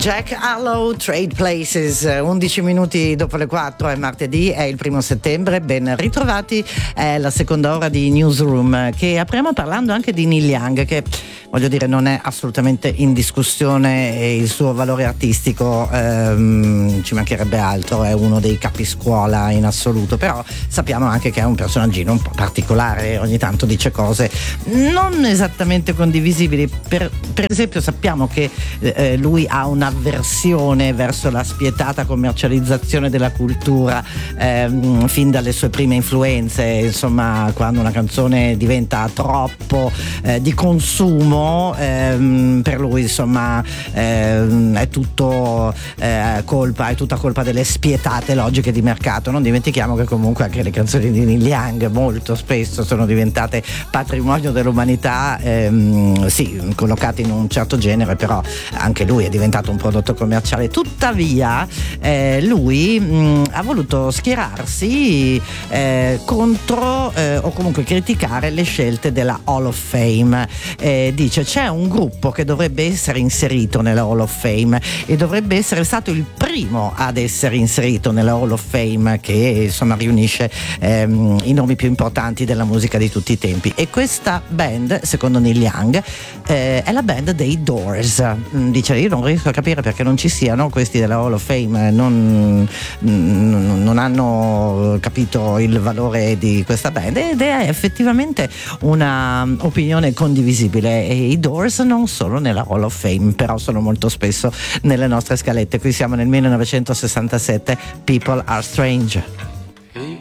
Jack Harlow, Trade Places, 11 minuti dopo le 4, è martedì, è il 1 settembre, ben ritrovati, è la seconda ora di Newsroom, che apriamo parlando anche di Neil Young, che voglio dire non è assolutamente in discussione il suo valore artistico, ci mancherebbe altro, è uno dei capiscuola in assoluto, però sappiamo anche che è un personaggino un po' particolare, ogni tanto dice cose non esattamente condivisibili, per esempio sappiamo che lui ha un'avversione verso la spietata commercializzazione della cultura fin dalle sue prime influenze, insomma quando una canzone diventa troppo di consumo, per lui insomma è tutto è tutta colpa delle spietate logiche di mercato. Non dimentichiamo che comunque anche le canzoni di Neil Young molto spesso sono diventate patrimonio dell'umanità, sì, collocate in un certo genere, però anche lui è diventato un prodotto commerciale. Tuttavia lui ha voluto schierarsi contro o comunque criticare le scelte della Hall of Fame. Dice c'è un gruppo che dovrebbe essere inserito nella Hall of Fame e dovrebbe essere stato il primo ad essere inserito nella Hall of Fame, che insomma riunisce i nomi più importanti della musica di tutti i tempi, e questa band secondo Neil Young è la band dei Doors. Dice io non riesco a capire perché non ci siano questi della Hall of Fame, non hanno capito il valore di questa band, ed è effettivamente una opinione condivisibile, e i Doors non sono nella Hall of Fame, però sono molto spesso nelle nostre scalette. Qui siamo nel 1967, People Are Strange. People